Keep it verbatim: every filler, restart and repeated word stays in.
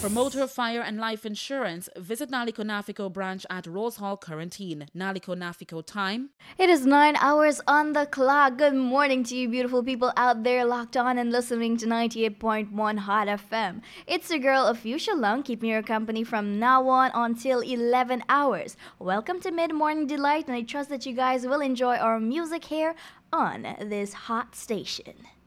For motor, fire, and life insurance, visit Naliko Nafico branch at Rose Hall, Quarantine. Naliko Nafico time. It is nine hours on the clock. Good morning to you, beautiful people out there locked on and listening to ninety-eight point one Hot F M. It's your girl, Fuchsia Lung, keeping your company from now on until eleven hours. Welcome to Mid Morning Delight, and I trust that you guys will enjoy our music here on this hot station.